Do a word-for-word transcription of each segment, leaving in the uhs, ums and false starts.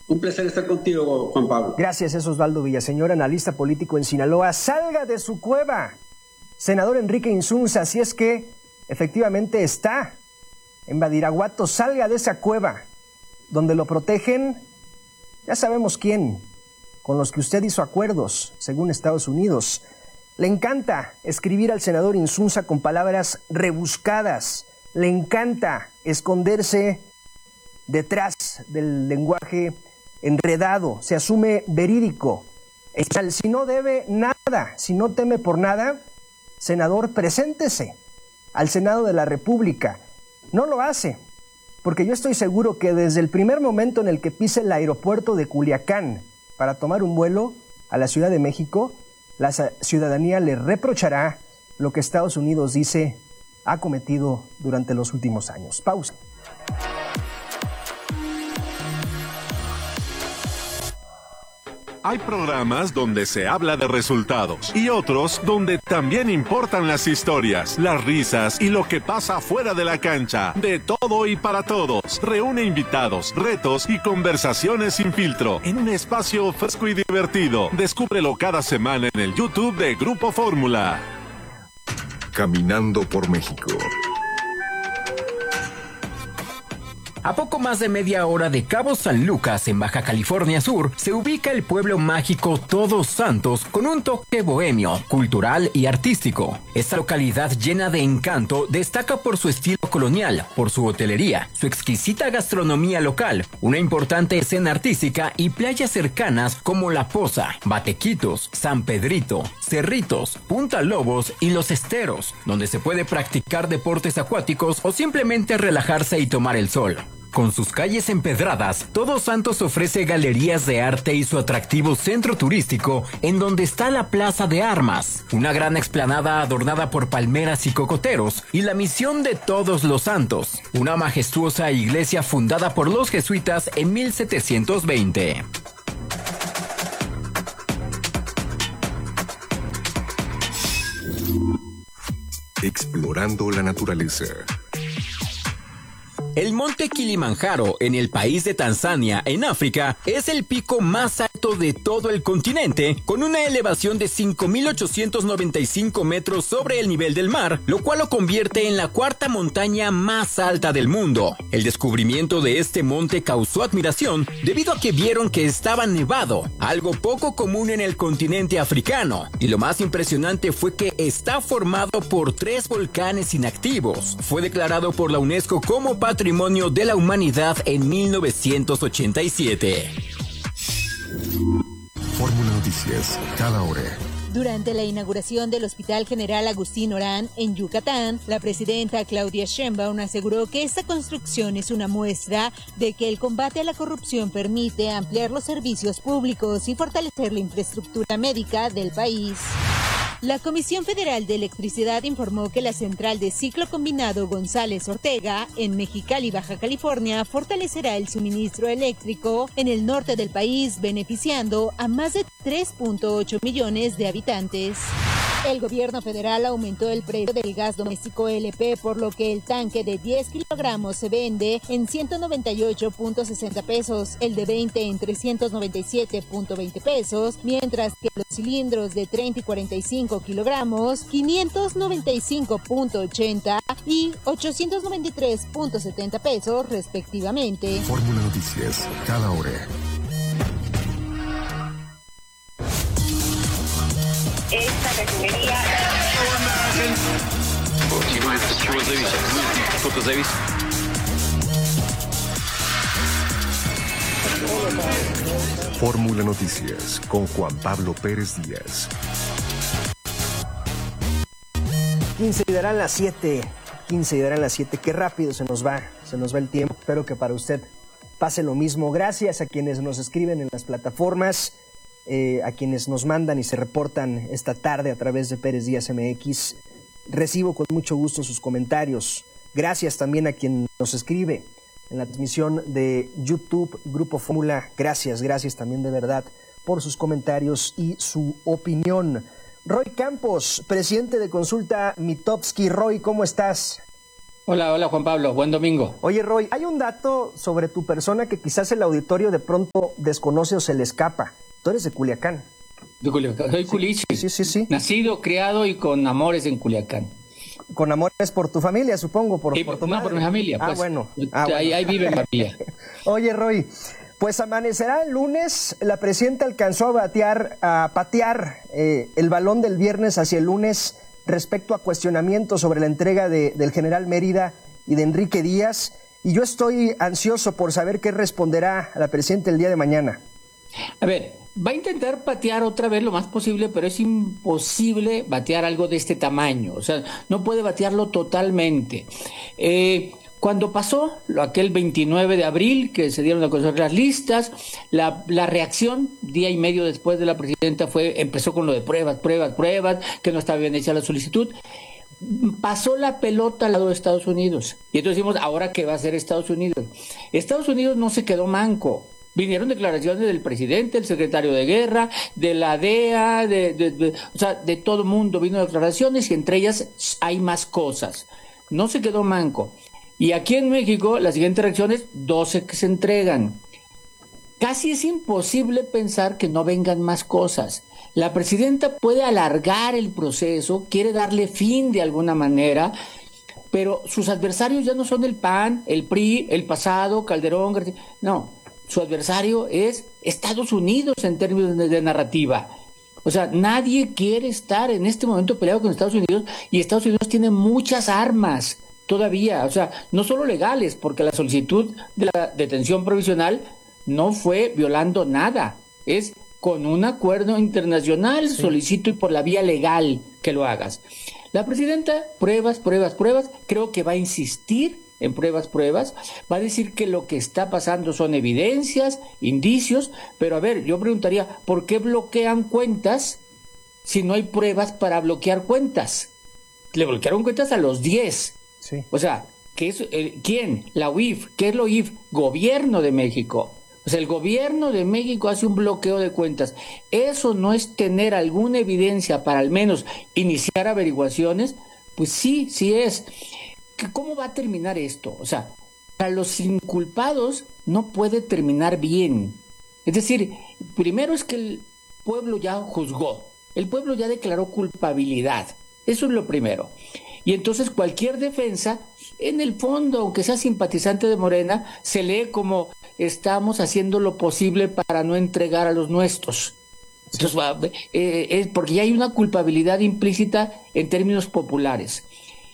Un placer estar contigo, Juan Pablo. Gracias, es Osvaldo Villaseñor, analista político en Sinaloa. ¡Salga de su cueva! Senador Enrique Insunza, si es que efectivamente está en Badiraguato, salga de esa cueva donde lo protegen, ya sabemos quién, con los que usted hizo acuerdos, según Estados Unidos. Le encanta escribir al senador Insunza con palabras rebuscadas, le encanta esconderse detrás del lenguaje enredado, se asume verídico. Si no debe nada, si no teme por nada, senador, preséntese al Senado de la República. No lo hace, porque yo estoy seguro que desde el primer momento en el que pise el aeropuerto de Culiacán para tomar un vuelo a la Ciudad de México, la ciudadanía le reprochará lo que Estados Unidos dice ha cometido durante los últimos años. Pausa. Hay programas donde se habla de resultados y otros donde también importan las historias, las risas y lo que pasa fuera de la cancha. De todo y para todos. Reúne invitados, retos y conversaciones sin filtro en un espacio fresco y divertido. Descúbrelo cada semana en el YouTube de Grupo Fórmula. Caminando por México. A poco más de media hora de Cabo San Lucas, en Baja California Sur, se ubica el pueblo mágico Todos Santos con un toque bohemio, cultural y artístico. Esta localidad llena de encanto destaca por su estilo colonial, por su hotelería, su exquisita gastronomía local, una importante escena artística y playas cercanas como La Poza, Batequitos, San Pedrito, Cerritos, Punta Lobos y Los Esteros, donde se puede practicar deportes acuáticos o simplemente relajarse y tomar el sol. Con sus calles empedradas, Todos Santos ofrece galerías de arte y su atractivo centro turístico, en donde está la Plaza de Armas, una gran explanada adornada por palmeras y cocoteros, y la Misión de Todos los Santos, una majestuosa iglesia fundada por los jesuitas en mil setecientos veinte. Explorando la naturaleza. El monte Kilimanjaro, en el país de Tanzania, en África, es el pico más alto de todo el continente, con una elevación de cinco mil ochocientos noventa y cinco metros sobre el nivel del mar, lo cual lo convierte en la cuarta montaña más alta del mundo. El descubrimiento de este monte causó admiración debido a que vieron que estaba nevado, algo poco común en el continente africano, y lo más impresionante fue que está formado por tres volcanes inactivos. Fue declarado por la UNESCO como Patrimonio Patrimonio de la Humanidad en mil novecientos ochenta y siete. Fórmula Noticias, cada hora. Durante la inauguración del Hospital General Agustín Orán en Yucatán, la presidenta Claudia Sheinbaum aseguró que esta construcción es una muestra de que el combate a la corrupción permite ampliar los servicios públicos y fortalecer la infraestructura médica del país. La Comisión Federal de Electricidad informó que la central de ciclo combinado González Ortega, en Mexicali, Baja California, fortalecerá el suministro eléctrico en el norte del país, beneficiando a más de tres punto ocho millones de habitantes. El gobierno federal aumentó el precio del gas doméstico L P, por lo que el tanque de diez kilogramos se vende en ciento noventa y ocho punto sesenta pesos, el de veinte en trescientos noventa y siete punto veinte pesos, mientras que los cilindros de treinta y cuarenta y cinco kilogramos, quinientos noventa y cinco punto ochenta y ochocientos noventa y tres punto setenta pesos respectivamente. Fórmula Noticias, cada hora. Esta refinería. Fórmula Noticias con Juan Pablo Pérez Díaz. quince y darán las siete. quince y darán las siete. Qué rápido se nos va, se nos va el tiempo. Espero que para usted pase lo mismo. Gracias a quienes nos escriben en las plataformas. Eh, a quienes nos mandan y se reportan esta tarde a través de Pérez Díaz M X. Recibo con mucho gusto sus comentarios. Gracias también a quien nos escribe en la transmisión de YouTube, Grupo Fórmula. Gracias, gracias también de verdad por sus comentarios y su opinión. Roy Campos, presidente de Consulta Mitofsky. Roy, ¿cómo estás? Hola, hola Juan Pablo, buen domingo. Oye, Roy, hay un dato sobre tu persona que quizás el auditorio de pronto desconoce o se le escapa. Tú eres de Culiacán. De Culiacán, soy culichi. Sí, sí, sí. Nacido, criado y con amores en Culiacán. Con amores por tu familia, supongo, por, Y, por tu no, madre. por mi familia. Ah, Pues. bueno. Ah, ahí, bueno. ahí vive mi familia. Oye, Roy, pues amanecerá el lunes. La presidenta alcanzó a batear, a patear eh, el balón del viernes hacia el lunes respecto a cuestionamientos sobre la entrega de, del general Mérida y de Enrique Díaz. Y yo estoy ansioso por saber qué responderá la presidenta el día de mañana. A ver, va a intentar patear otra vez lo más posible, pero es imposible batear algo de este tamaño. O sea, no puede batearlo totalmente. Eh, cuando pasó lo, aquel veintinueve de abril, que se dieron a conocer las listas, la, la reacción, día y medio después de la presidenta, fue empezó con lo de pruebas, pruebas, pruebas, que no estaba bien hecha la solicitud. Pasó la pelota al lado de Estados Unidos. Y entonces decimos, ¿ahora qué va a hacer Estados Unidos? Estados Unidos no se quedó manco. Vinieron declaraciones del presidente, el secretario de guerra, de la D E A, de, de, de, o sea, de todo el mundo vino declaraciones y entre ellas hay más cosas. No se quedó manco. Y aquí en México, la siguiente reacción es doce que se entregan. Casi es imposible pensar que no vengan más cosas. La presidenta puede alargar el proceso, quiere darle fin de alguna manera, pero sus adversarios ya no son el P A N, el P R I, el pasado, Calderón, García. No. Su adversario es Estados Unidos en términos de, de narrativa. O sea, nadie quiere estar en este momento peleado con Estados Unidos y Estados Unidos tiene muchas armas todavía. O sea, no solo legales, porque la solicitud de la detención provisional no fue violando nada. Es con un acuerdo internacional, sí. Solicito y por la vía legal que lo hagas. La presidenta, pruebas, pruebas, pruebas, creo que va a insistir en pruebas, pruebas, va a decir que lo que está pasando son evidencias, indicios, pero a ver, yo preguntaría, ¿por qué bloquean cuentas si no hay pruebas para bloquear cuentas? Le bloquearon cuentas a los diez. Sí. O sea, ¿qué es, eh, ¿quién? La U I F. ¿Qué es la U I F? Gobierno de México. O sea, el gobierno de México hace un bloqueo de cuentas. Eso no es tener alguna evidencia para al menos iniciar averiguaciones. Pues sí, sí es. ¿Cómo va a terminar esto? O sea, para los inculpados no puede terminar bien. Es decir, primero es que el pueblo ya juzgó, el pueblo ya declaró culpabilidad. Eso es lo primero. Y entonces cualquier defensa, en el fondo, aunque sea simpatizante de Morena, se lee como estamos haciendo lo posible para no entregar a los nuestros. Entonces, eh, es porque ya hay una culpabilidad implícita en términos populares.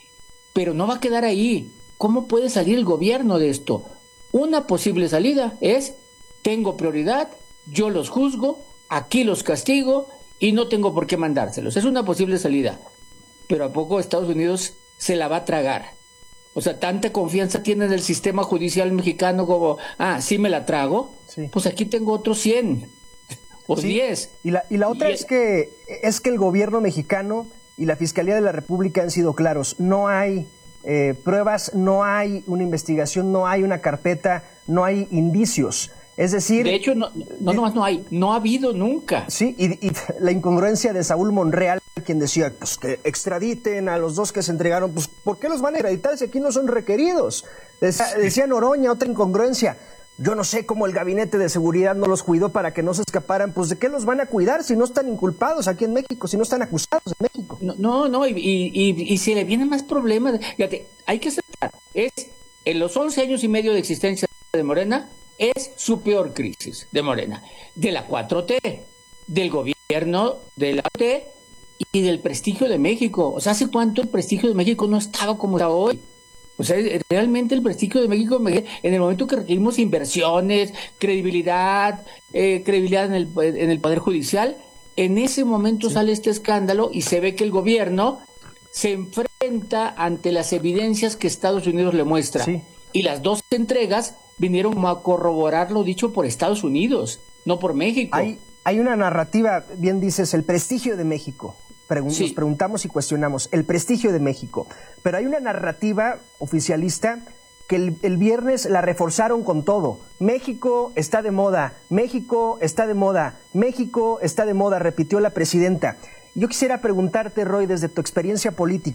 Pero no va a quedar ahí. ¿Cómo puede salir el gobierno de esto? Una posible salida es, tengo prioridad, yo los juzgo, aquí los castigo y no tengo por qué mandárselos. Es una posible salida. Pero ¿a poco Estados Unidos se la va a tragar? O sea, tanta confianza tiene en el sistema judicial mexicano como, ah, sí me la trago, sí. Pues aquí tengo otros cien o sí. diez. Y la, y la otra y es, que, es que el gobierno mexicano y la Fiscalía de la República han sido claros. No hay eh, pruebas, no hay una investigación, no hay una carpeta, no hay indicios. Es decir... De hecho, no, no, nomás no hay, no ha habido nunca. Sí, y, y la incongruencia de Saúl Monreal, quien decía, pues que extraditen a los dos que se entregaron, pues ¿por qué los van a extraditar si aquí no son requeridos? Decía, decía Noroña, otra incongruencia. Yo no sé cómo el gabinete de seguridad no los cuidó para que no se escaparan. Pues ¿de qué los van a cuidar si no están inculpados aquí en México, si no están acusados en México? No, no, no y, y, y, y si le vienen más problemas, fíjate, hay que aceptar, es en los once años y medio de existencia de Morena, es su peor crisis de Morena, de la cuatro T, del gobierno de la cuatro T y del prestigio de México. O sea, ¿hace cuánto el prestigio de México no estaba como está hoy? O sea, realmente el prestigio de México, en el momento que requerimos inversiones, credibilidad, eh, credibilidad en el, en el Poder Judicial, en ese momento sí. Sale este escándalo y se ve que el gobierno se enfrenta ante las evidencias que Estados Unidos le muestra. Sí. Y las dos entregas vinieron como a corroborar lo dicho por Estados Unidos, no por México. Hay, hay una narrativa, bien dices, el prestigio de México. Pregun- sí. Nos preguntamos y cuestionamos el prestigio de México. Pero hay una narrativa oficialista que el, el viernes la reforzaron con todo. México está de moda, México está de moda, México está de moda, repitió la presidenta. Yo quisiera preguntarte, Roy, desde tu experiencia política,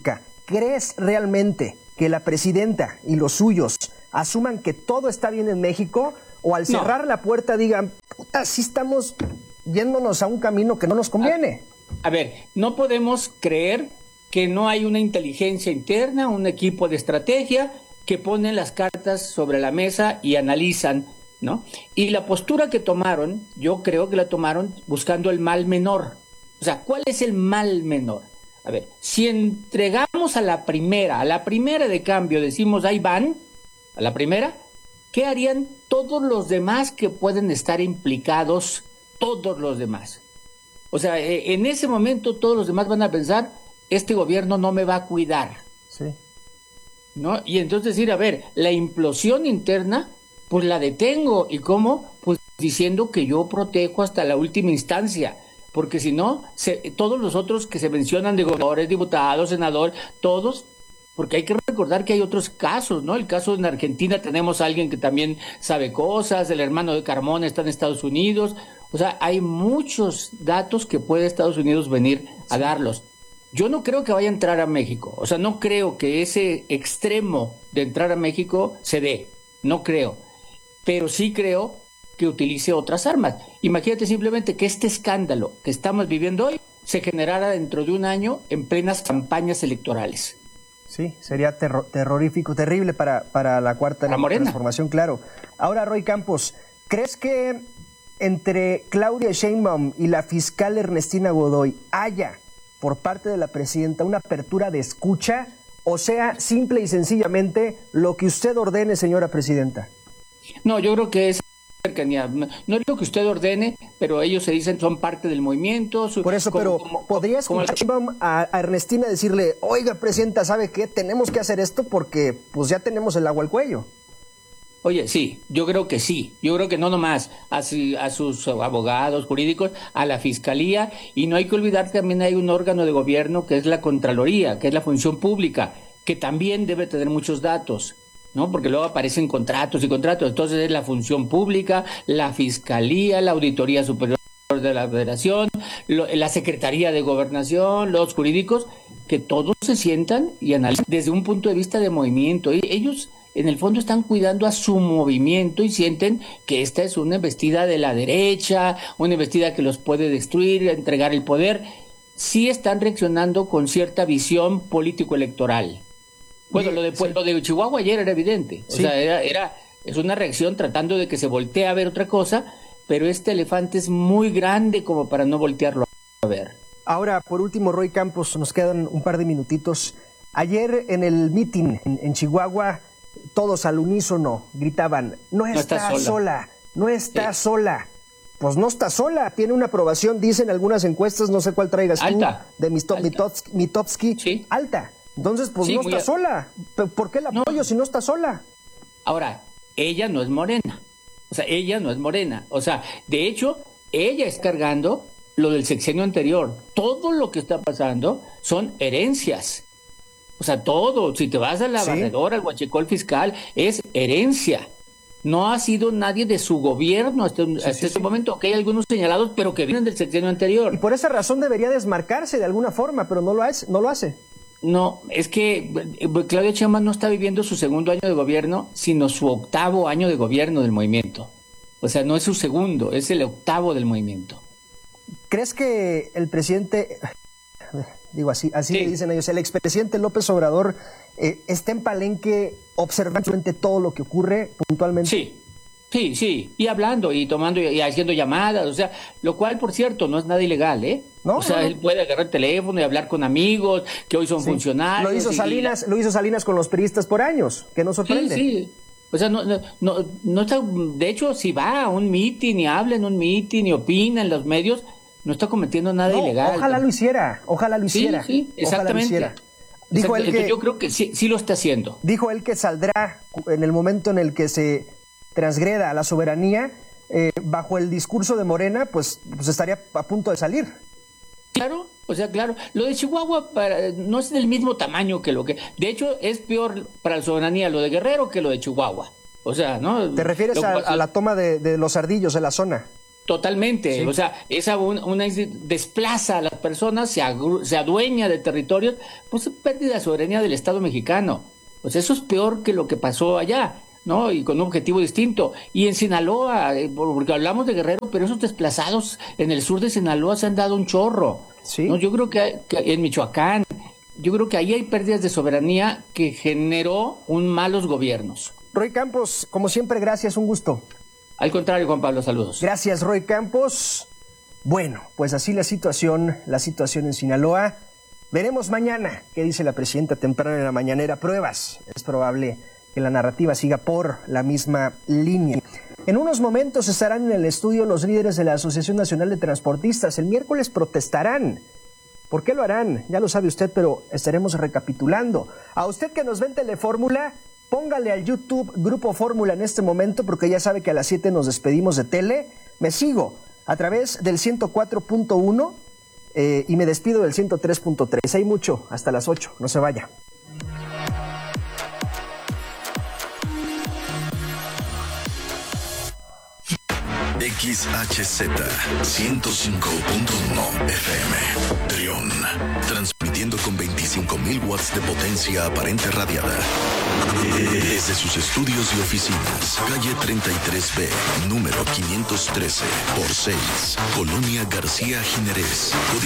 ¿crees realmente que la presidenta y los suyos asuman que todo está bien en México, o al cerrar no. la puerta digan, puta, sí estamos yéndonos a un camino que no nos conviene? A, a ver, no podemos creer que no hay una inteligencia interna, un equipo de estrategia que pone las cartas sobre la mesa y analizan, ¿no? Y la postura que tomaron, yo creo que la tomaron buscando el mal menor. O sea, ¿cuál es el mal menor? A ver, si entregamos a la primera, a la primera de cambio, decimos, ahí van, a la primera, ¿qué harían todos los demás que pueden estar implicados, todos los demás? O sea, en ese momento todos los demás van a pensar, este gobierno no me va a cuidar. Sí. ¿No? Y entonces decir, a ver, la implosión interna, pues la detengo. ¿Y cómo? Pues diciendo que yo protejo hasta la última instancia. Porque si no, se, todos los otros que se mencionan de gobernadores, diputados, senadores, todos, porque hay que recordar que hay otros casos, ¿no? El caso en Argentina tenemos a alguien que también sabe cosas, el hermano de Carmona está en Estados Unidos, o sea, hay muchos datos que puede Estados Unidos venir a darlos. Yo no creo que vaya a entrar a México, o sea, no creo que ese extremo de entrar a México se dé, no creo, pero sí creo que utilice otras armas. Imagínate simplemente que este escándalo que estamos viviendo hoy se generara dentro de un año en plenas campañas electorales. Sí, sería terror, terrorífico, terrible para, para la cuarta transformación, claro. Ahora, Roy Campos, ¿crees que entre Claudia Sheinbaum y la fiscal Ernestina Godoy haya, por parte de la presidenta, una apertura de escucha, o sea, simple y sencillamente lo que usted ordene, señora presidenta? No, yo creo que es cercanía. No es lo que usted ordene, pero ellos se dicen son parte del movimiento. Su, Por eso, como, pero como, ¿podría escuchar como a, a Ernestina decirle, oiga, presidenta, ¿sabe qué? Tenemos que hacer esto porque pues ya tenemos el agua al cuello? Oye, sí, yo creo que sí. Yo creo que no nomás a, su, a sus abogados jurídicos, a la fiscalía, y no hay que olvidar que también hay un órgano de gobierno que es la Contraloría, que es la función pública, que también debe tener muchos datos, ¿no? Porque luego aparecen contratos y contratos. Entonces es la función pública, la fiscalía, la Auditoría Superior de la Federación, lo, la Secretaría de Gobernación, los jurídicos, que todos se sientan y analizan desde un punto de vista de movimiento. Y ellos, en el fondo, están cuidando a su movimiento y sienten que esta es una embestida de la derecha, una embestida que los puede destruir, entregar el poder. Sí están reaccionando con cierta visión político-electoral. Bueno, lo de, sí. lo de Chihuahua ayer era evidente. O sí. sea, era, era, es una reacción tratando de que se voltee a ver otra cosa, pero este elefante es muy grande como para no voltearlo a ver. Ahora, por último, Roy Campos, nos quedan un par de minutitos. Ayer en el meeting en, en Chihuahua, todos al unísono gritaban, no está, no está sola. sola, no está sí. sola. Pues no está sola, tiene una aprobación, dicen algunas encuestas, no sé cuál traigas alta. tú, de Mitofsky, Mitofsky sí. alta. Entonces, pues sí, no está a... sola. ¿Por qué la apoyo no. si no está sola? Ahora, ella no es morena. O sea, ella no es morena. O sea, de hecho, ella es cargando lo del sexenio anterior. Todo lo que está pasando son herencias. O sea, todo. Si te vas a la ¿Sí? barredora, al huachicol fiscal, es herencia. No ha sido nadie de su gobierno hasta, sí, hasta sí, este sí. momento, que hay algunos señalados, pero que vienen del sexenio anterior. Y por esa razón debería desmarcarse de alguna forma, pero no lo hace. No lo hace. No, es que Claudia Sheinbaum no está viviendo su segundo año de gobierno, sino su octavo año de gobierno del movimiento. O sea, no es su segundo, es el octavo del movimiento. ¿Crees que el presidente, digo así, así sí. le dicen ellos, el expresidente López Obrador eh, está en Palenque observando todo lo que ocurre puntualmente? Sí. Sí, sí, y hablando y tomando y haciendo llamadas, o sea, lo cual, por cierto, no es nada ilegal, ¿eh? No, o sea, no. él puede agarrar el teléfono y hablar con amigos que hoy son sí. funcionarios. Lo hizo Salinas, y... lo hizo Salinas con los priistas por años, que no sorprende. Sí, sí. O sea, no, no, no, no está, de hecho, si va a un mitin y habla en un mitin y opina en los medios, no está cometiendo nada no, ilegal. Ojalá lo hiciera, ojalá lo hiciera. Sí, sí, exactamente. Ojalá lo Dijo él que, yo creo que sí, sí lo está haciendo. Dijo él que saldrá en el momento en el que se transgreda a la soberanía, eh, bajo el discurso de Morena, pues, pues estaría a punto de salir. Claro, o sea, claro. Lo de Chihuahua para, no es del mismo tamaño que lo que... De hecho, es peor para la soberanía lo de Guerrero que lo de Chihuahua. O sea, ¿no? ¿Te refieres a, a la toma de, de los ardillos de la zona? Totalmente, sí. O sea, esa una, una desplaza a las personas, se, agru, se adueña de territorios, pues pérdida de soberanía del Estado mexicano. Pues eso es peor que lo que pasó allá, ¿no? Y con un objetivo distinto. Y en Sinaloa, porque hablamos de Guerrero, pero esos desplazados en el sur de Sinaloa se han dado un chorro. Sí. ¿No? Yo creo que, que en Michoacán, yo creo que ahí hay pérdidas de soberanía que generó un malos gobiernos. Roy Campos, como siempre, gracias, un gusto. Al contrario, Juan Pablo, saludos. Gracias, Roy Campos. Bueno, pues así la situación, la situación en Sinaloa. Veremos mañana qué dice la presidenta temprano en la mañanera. Pruebas. Es probable que la narrativa siga por la misma línea. En unos momentos estarán en el estudio los líderes de la Asociación Nacional de Transportistas. El miércoles protestarán. ¿Por qué lo harán? Ya lo sabe usted, pero estaremos recapitulando. A usted que nos ve en Telefórmula, póngale al YouTube Grupo Fórmula en este momento, porque ya sabe que a las siete nos despedimos de tele. Me sigo a través del ciento cuatro punto uno eh, y me despido del ciento tres punto tres. Hay mucho, hasta las ocho, no se vaya. X H Z ciento cinco punto uno F M Trión, transmitiendo con veinticinco mil watts de potencia aparente radiada desde sus estudios y oficinas, calle treinta y tres B, número quinientos trece por seis, Colonia García Jiménez.